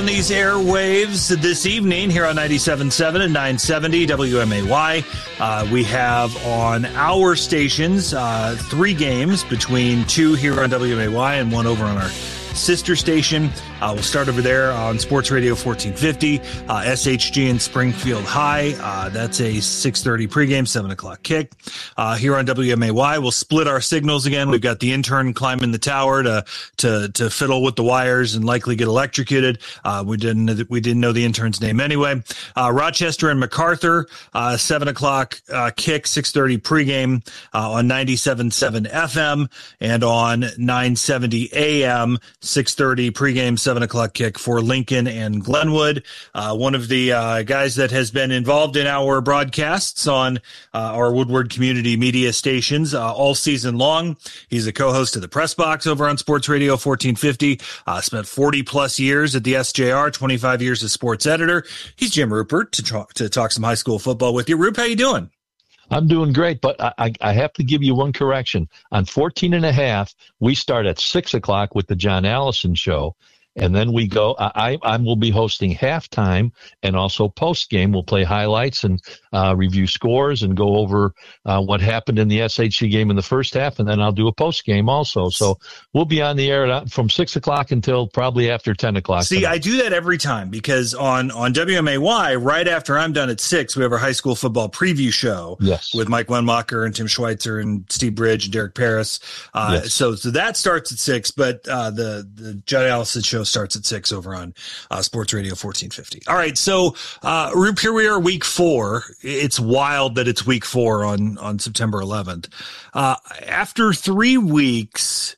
On these airwaves this evening here on 97.7 and 970 WMAY. We have on our stations 3 games, between 2 here on WMAY and 1 over on our sister station. We'll start over there on Sports Radio 1450, SHG in Springfield High. That's a 6:30 pregame, 7 o'clock kick. Here on WMAY, we'll split our signals again. We've got the intern climbing the tower to fiddle with the wires and likely get electrocuted. We didn't know the intern's name anyway. Rochester and MacArthur, 7 o'clock kick, 6:30 pregame on 97.7 FM and on 970 AM, 6:30 pregame, 7 o'clock kick for Lincoln and Glenwood. One of the guys that has been involved in our broadcasts on our Woodward community media stations all season long. He's a co-host of the Press Box over on Sports Radio 1450. Spent 40 plus years at the SJR, 25 years as sports editor. He's Jim Rupert to talk some high school football with you. Rupe, how you doing? I'm doing great, but I have to give you one correction. On 14 and a half, we start at 6 o'clock with the John Allison Show, and then we go. I will be hosting halftime and also post game. We'll play highlights and review scores and go over what happened in the SHG game in the first half, and then I'll do a post game also. So we'll be on the air from 6 o'clock until probably after 10 o'clock. See, tonight. I do that every time because on WMAY, right after I'm done at 6, we have our high school football preview show with Mike Wenmacher and Tim Schweitzer and Steve Bridge and Derek Paris. So that starts at 6, but the John Allison Show starts at 6 over on Sports Radio 1450. All right, so Rupe, here we are, week 4. It's wild that it's week 4 on September 11th. After 3 weeks,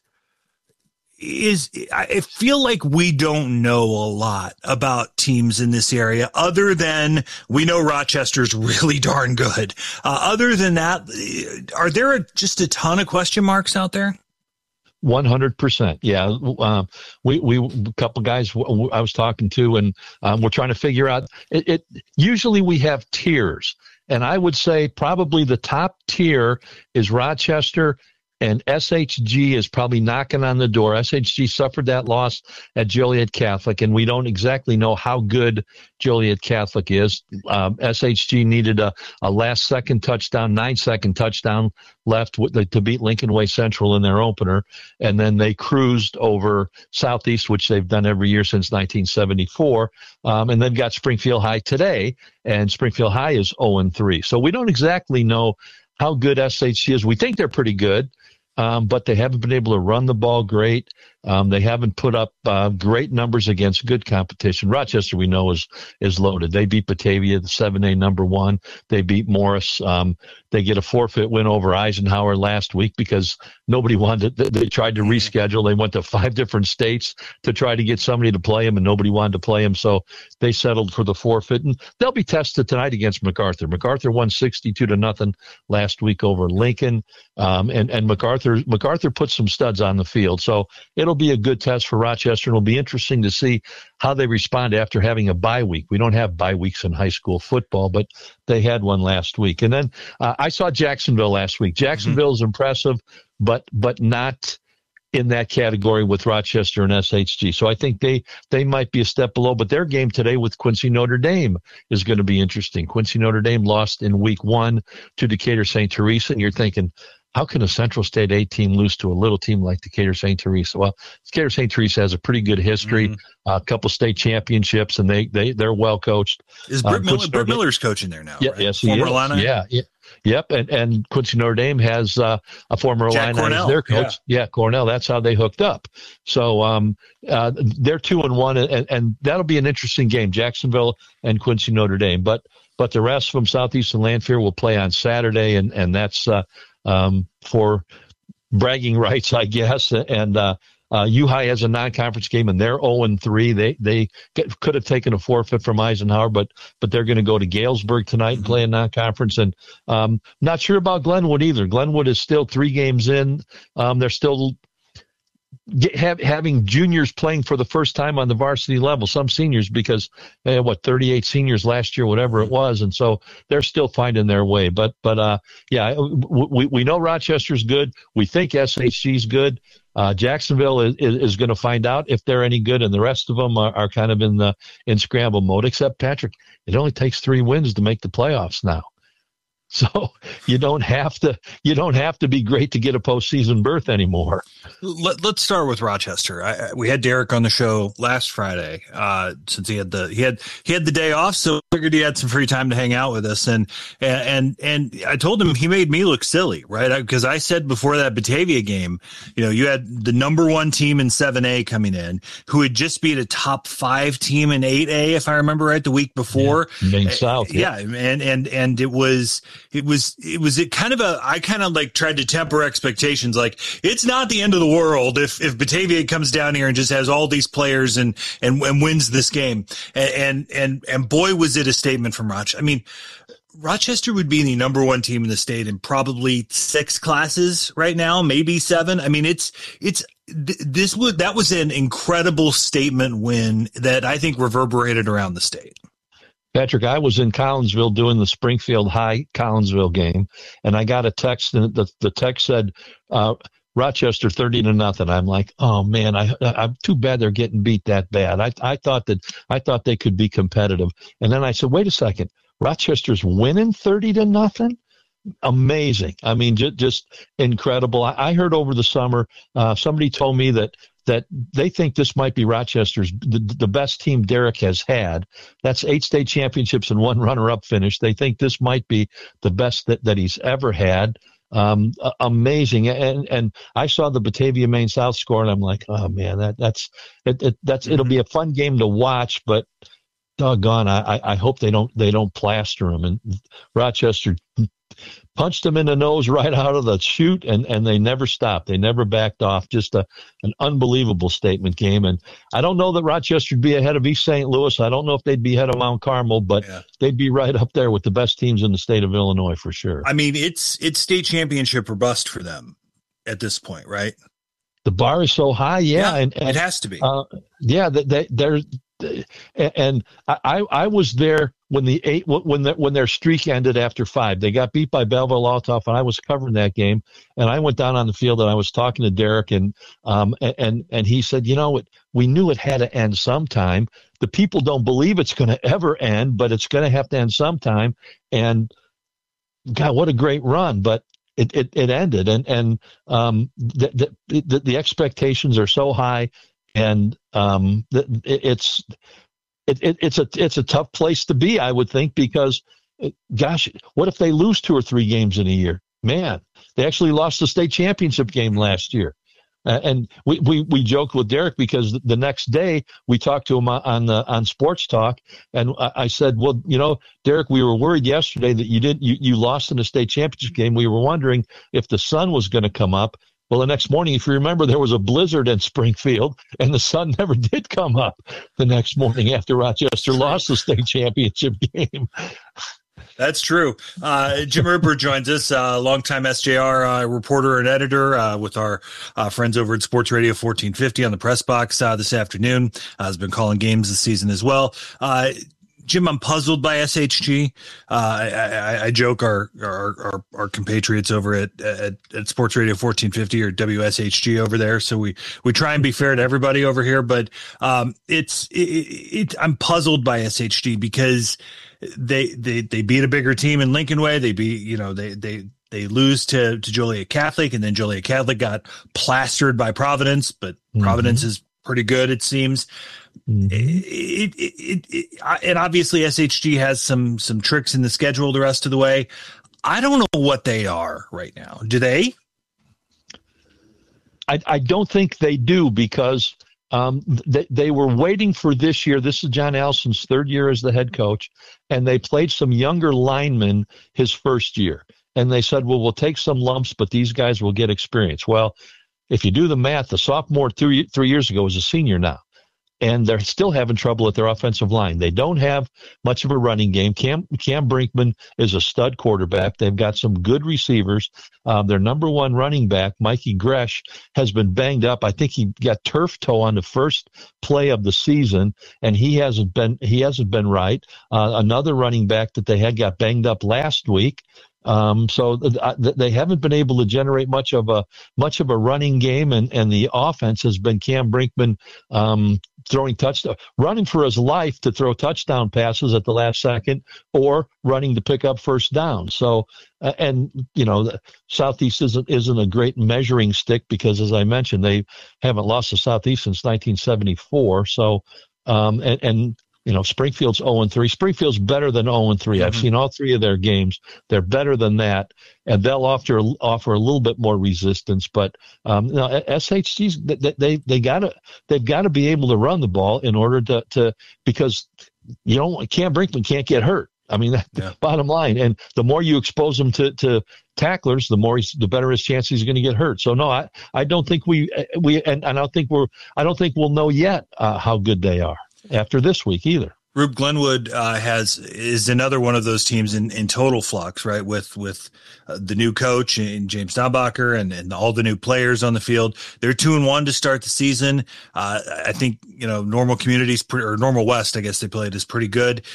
I feel like we don't know a lot about teams in this area other than we know Rochester's really darn good. Other than that, are there just a ton of question marks out there? 100%. Yeah. We a couple guys I was talking to, and we're trying to figure out it. Usually we have tiers, and I would say probably the top tier is Rochester, and SHG is probably knocking on the door. SHG suffered that loss at Joliet Catholic, and we don't exactly know how good Joliet Catholic is. SHG needed a last-second touchdown, 9-second touchdown left to beat Lincoln Way Central in their opener, and then they cruised over Southeast, which they've done every year since 1974, and then got Springfield High today, and Springfield High is 0-3. So we don't exactly know how good SHG is. We think they're pretty good. But they haven't been able to run the ball great. They haven't put up great numbers against good competition. Rochester, we know, is loaded. They beat Batavia, the 7A number 1. They beat Morris. They get a forfeit win over Eisenhower last week because nobody wanted it. They tried to reschedule. They went to 5 different states to try to get somebody to play them, and nobody wanted to play them, so they settled for the forfeit. And they'll be tested tonight against MacArthur. MacArthur won 62-0 last week over Lincoln, and MacArthur put some studs on the field, so it'll be a good test for Rochester, and it'll be interesting to see how they respond after having a bye week. We don't have bye weeks in high school football, but they had one last week. And then I saw Jacksonville last week. Jacksonville is impressive, but not in that category with Rochester and SHG. So I think they might be a step below, but their game today with Quincy Notre Dame is going to be interesting. Quincy Notre Dame lost in week 1 to Decatur St. Teresa, and you're thinking, how can a Central State A team lose to a little team like Decatur St. Teresa? Well, Decatur St. Teresa has a pretty good history, a couple state championships, and they're well coached. Is Britt Miller's coaching there now? Yeah, right? Yes, former he is. Illini? Yeah. Yep, and Quincy Notre Dame has a former Illini as their coach. Yeah, Cornell. That's how they hooked up. So they're 2-1, and that'll be an interesting game. Jacksonville and Quincy Notre Dame, but the rest from Southeastern Lanphier will play on Saturday, and that's for bragging rights, I guess. And U-High has a non-conference game, and they're 0-3. They could have taken a forfeit from Eisenhower, but they're going to go to Galesburg tonight and play a non-conference. And not sure about Glenwood either. Glenwood is still 3 games in. They're still having juniors playing for the first time on the varsity level, some seniors, because 38 seniors last year, whatever it was, and so they're still finding their way. But yeah, we know Rochester's good. We think SHG's good. Jacksonville is going to find out if they're any good, and the rest of them are kind of in scramble mode. Except Patrick, it only takes 3 wins to make the playoffs now. So you don't have to be great to get a postseason berth anymore. Let's start with Rochester. We had Derek on the show last Friday, since he had the day off, so I figured he had some free time to hang out with us. And I told him he made me look silly, right? Because I said before that Batavia game, you had the number 1 team in 7A coming in, who had just beat a top 5 team in 8A, if I remember right, the week before. Maine South. Yeah. And it was kind of I kind of like tried to temper expectations. Like, it's not the end of the world if Batavia comes down here and just has all these players and wins this game. And boy, was it a statement from Rochester. I mean, Rochester would be the number 1 team in the state in probably 6 classes right now, maybe 7. I mean, that was an incredible statement win that I think reverberated around the state. Patrick, I was in Collinsville doing the Springfield High Collinsville game, and I got a text, and the text said, Rochester 30-0. I'm like, oh man, I'm too bad they're getting beat that bad. I thought they could be competitive. And then I said, wait a second, Rochester's winning 30-0? Amazing. I mean, just incredible. I heard over the summer, somebody told me that they think this might be Rochester's the best team Derek has had. That's 8 state championships and 1 runner-up finish. They think this might be the best that he's ever had. Amazing. And I saw the Batavia Maine South score, and I'm like, oh man, it'll be a fun game to watch, but doggone, I hope they don't plaster them. And Rochester punched them in the nose right out of the chute, and they never stopped. They never backed off. Just an unbelievable statement game. And I don't know that Rochester would be ahead of East St. Louis. I don't know if they'd be ahead of Mount Carmel, but they'd be right up there with the best teams in the state of Illinois for sure. I mean, it's state championship or bust for them at this point, right? The bar is so high, and it has to be. They're. And I was there when their streak ended after 5. They got beat by Belleville Althoff, and I was covering that game. And I went down on the field and I was talking to Derek, and he said, we knew it had to end sometime. The people don't believe it's going to ever end, but it's going to have to end sometime. And God, what a great run! But it ended, and the expectations are so high. And it's a tough place to be, I would think, because, gosh, what if they lose 2 or 3 games in a year? Man, they actually lost the state championship game last year. And we joked with Derek because the next day we talked to him on Sports Talk, and I said, well, Derek, we were worried yesterday that you lost in the state championship game. We were wondering if the sun was going to come up. Well, the next morning, if you remember, there was a blizzard in Springfield, and the sun never did come up the next morning after Rochester lost the state championship game. That's true. Jim Herbert joins us, longtime SJR reporter and editor with our friends over at Sports Radio 1450 on the Press Box this afternoon. Has been calling games this season as well. Jim, I'm puzzled by SHG. I joke our compatriots over at Sports Radio 1450 or WSHG over there. So we try and be fair to everybody over here, but I'm puzzled by SHG because they beat a bigger team in Lincoln Way. They beat, they lose to Joliet Catholic, and then Joliet Catholic got plastered by Providence, but Providence is pretty good, it seems. Mm-hmm. And obviously SHG has some tricks in the schedule the rest of the way. I don't know what they are right now. Do they? I don't think they do, because they were waiting for this year. This is John Allison's 3rd year as the head coach, and they played some younger linemen his first year. And they said, well, we'll take some lumps, but these guys will get experience. Well, if you do the math, the sophomore 3 years ago is a senior now. and they're still having trouble at their offensive line. They don't have much of a running game. Cam Brinkman is a stud quarterback. They've got some good receivers. Their number one running back, Mikey Gresh, has been banged up. I think he got turf toe on the first play of the season, and he hasn't been right. Another running back that they had got banged up last week. So they haven't been able to generate much of a running game, and the offense has been Cam Brinkman running for his life to throw touchdown passes at the last second, or running to pick up first down. So, and Southeast isn't a great measuring stick because, as I mentioned, they haven't lost to Southeast since 1974. So, Springfield's 0-3. Springfield's better than 0-3. Mm-hmm. I've seen all three of their games. They're better than that, and they'll offer a little bit more resistance. But SHG's they've got to be able to run the ball in order to because Cam Brinkman can't get hurt. I mean, that's bottom line. And the more you expose him to tacklers, the better his chance he's going to get hurt. So no, I don't think I don't think we'll know yet how good they are after this week either. Rube, Glenwood is another one of those teams in total flux, right? With the new coach and James Knobbacher and all the new players on the field. They're 2-1 to start the season. I think Normal Communities or Normal West, I guess they played, is pretty good.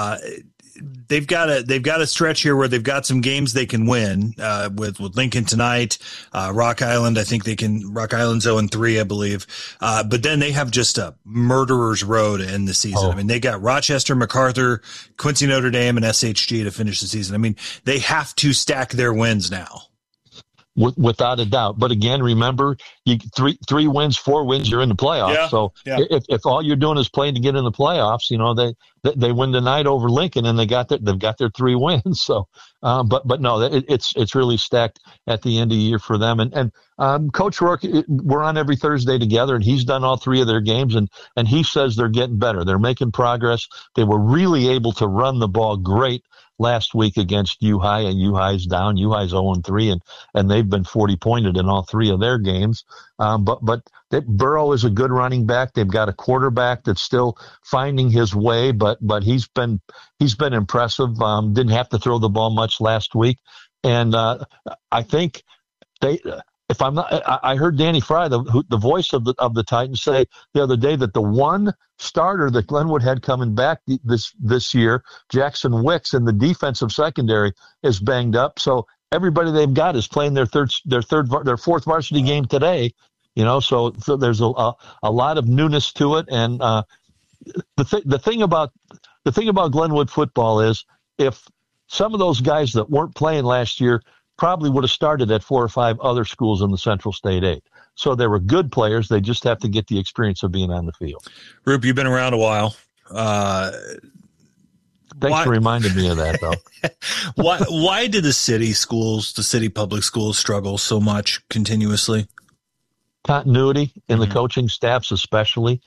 They've got a stretch here where they've got some games they can win with Lincoln tonight, Rock Island. I think Rock Island's 0-3, I believe. But then they have just a murderer's row to end the season. I mean, they got Rochester, MacArthur, Quincy Notre Dame, and SHG to finish the season. I mean, they have to stack their wins now. Without a doubt. But again, remember, three wins, 4 wins, you're in the playoffs. Yeah, so if all you're doing is playing to get in the playoffs, they win tonight over Lincoln, and they've got their 3 wins. So, but no, it's really stacked at the end of the year for them. And Coach Rourke, we're on every Thursday together, and he's done all 3 of their games, and he says they're getting better. They're making progress. They were really able to run the ball great last week against U-High, and U-High's down. U-High's 0-3, and they've been 40-pointed in all 3 of their games. But Burrow is a good running back. They've got a quarterback that's still finding his way, but he's been impressive. Didn't have to throw the ball much last week, and I think they. If I'm not, I heard Danny Fry, the voice of the Titans, say the other day that the one starter that Glenwood had coming back this year, Jackson Wicks, in the defensive secondary, is banged up. So everybody they've got is playing their fourth varsity game today. So there's a lot of newness to it. And the thing about Glenwood football is, if some of those guys that weren't playing last year probably would have started at 4 or 5 other schools in the Central State 8. So they were good players. They just have to get the experience of being on the field. Rube, you've been around a while. Thanks for reminding me of that, though. Why do the city public schools struggle so much continuously? Continuity in the coaching staffs, especially.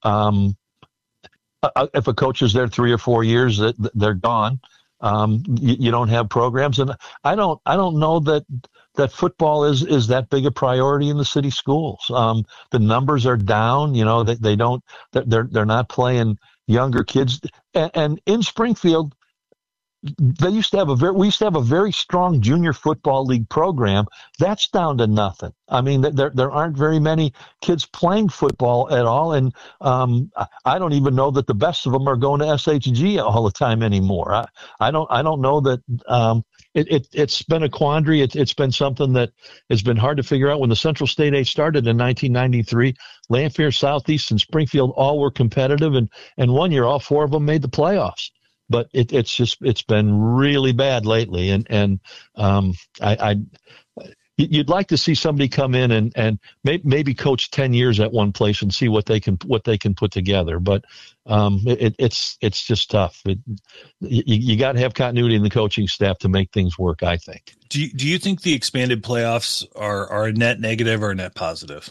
If a coach is there 3 or 4 years, they're gone. You don't have programs, and I don't know that football is that big a priority in the city schools. The numbers are down. They're not playing younger kids, and in Springfield, we used to have a very strong junior football league program. That's down to nothing. I mean, there aren't very many kids playing football at all, and I don't even know that the best of them are going to SHG all the time anymore. I don't know that. It's been a quandary. It's been something that has been hard to figure out. When the Central State 8 started in 1993, Lanphier, Southeast, and Springfield all were competitive, and one year all 4 of them made the playoffs. But it's been really bad lately, and you'd like to see somebody come in and maybe coach 10 years at one place and see what they can put together. But it's just tough. You got to have continuity in the coaching staff to make things work, I think. Do you think the expanded playoffs are a net negative or a net positive?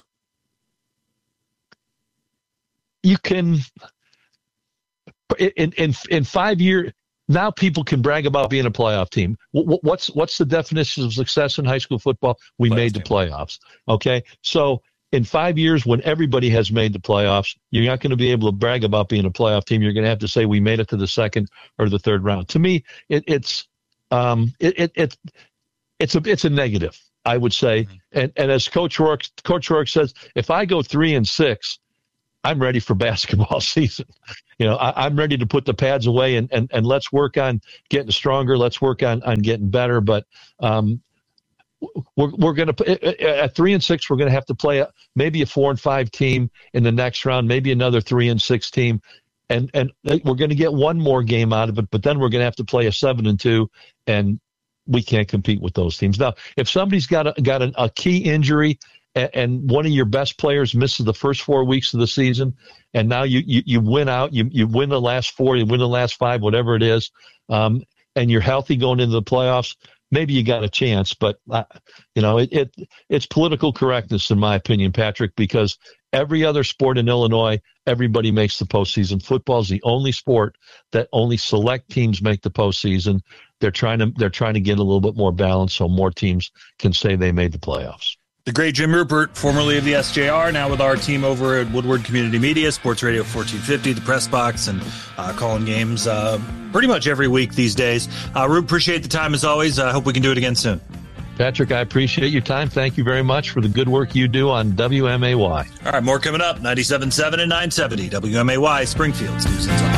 You can. In 5 years, now people can brag about being a playoff team. What's the definition of success in high school football? We made the playoffs. Okay, so in 5 years, when everybody has made the playoffs, you're not going to be able to brag about being a playoff team. You're going to have to say we made it to the second or the third round. To me, it's a negative, I would say. And as Coach Rourke says, if I go 3-6, I'm ready for basketball season. I'm ready to put the pads away and let's work on getting stronger. Let's work on getting better. But we're going to at 3-6, we're going to have to play maybe a 4-5 team in the next round, maybe another 3-6 team, and we're going to get one more game out of it. But then we're going to have to play a 7-2, and we can't compete with those teams. Now, if somebody's got a key injury and one of your best players misses the first 4 weeks of the season, and now you win out, you win the last 4, you win the last 5, whatever it is, and you're healthy going into the playoffs, maybe you got a chance. But it's political correctness, in my opinion, Patrick, because every other sport in Illinois, everybody makes the postseason. Football is the only sport that only select teams make the postseason. They're trying to get a little bit more balance so more teams can say they made the playoffs. The great Jim Rupert, formerly of the SJR, now with our team over at Woodward Community Media, Sports Radio 1450, the Press Box, and calling games pretty much every week these days. Rupert, appreciate the time as always. I hope we can do it again soon. Patrick, I appreciate your time. Thank you very much for the good work you do on WMAY. All right, more coming up, 97.7 and 970 WMAY, Springfield's News and Talk.